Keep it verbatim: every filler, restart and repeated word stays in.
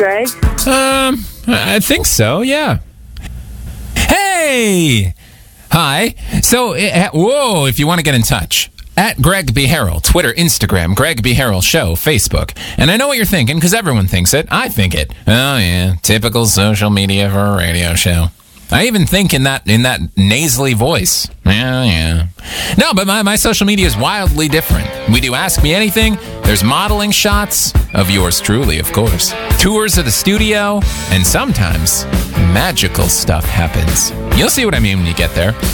Greg? Um, I think so, yeah. Hey! Hi. So, uh, whoa, if you want to get in touch, at Greg B. Harrell, Twitter, Instagram, Greg B. Harrell Show, Facebook. And I know what you're thinking, because everyone thinks it. I think it. Oh, yeah, typical social media for a radio show. I even think in that in that nasally voice. Yeah, yeah. No, but my, my social media is wildly different. We do Ask Me Anything. There's modeling shots of yours truly, of course. Tours of the studio. And sometimes magical stuff happens. You'll see what I mean when you get there.